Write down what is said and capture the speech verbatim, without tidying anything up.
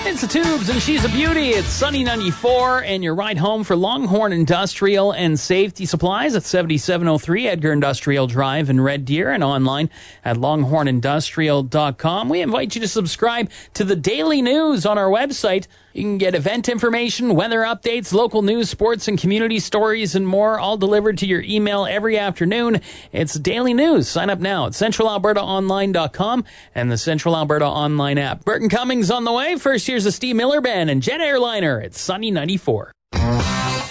It's the Tubes, and she's a beauty. It's Sunny ninety-four, and your ride home for Longhorn Industrial and Safety Supplies at seventy-seven oh three Edgar Industrial Drive in Red Deer, and online at longhorn industrial dot com. We invite you to subscribe to the daily news on our website. You can get event information, weather updates, local news, sports, and community stories, and more, all delivered to your email every afternoon. It's daily news. Sign up now at central alberta online dot com and the Central Alberta Online app. Burton Cummings on the way. First, here's the Steve Miller Band and Jet Airliner. It's Sunny ninety-four.